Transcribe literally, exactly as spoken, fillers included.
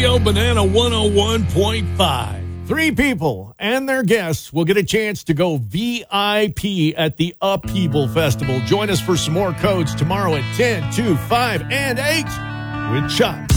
Radio Banana one oh one point five. Three people and their guests will get a chance to go V I P at the Upheaval Festival. Join us for some more codes tomorrow at ten, two, five, and eight with Chuck.